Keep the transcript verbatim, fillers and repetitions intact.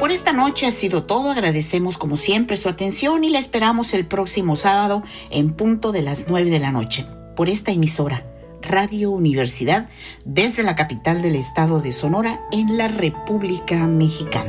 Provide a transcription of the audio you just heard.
Por esta noche ha sido todo. Agradecemos como siempre su atención y la esperamos el próximo sábado en punto de las nueve de la noche por esta emisora, Radio Universidad, desde la capital del estado de Sonora en la República Mexicana.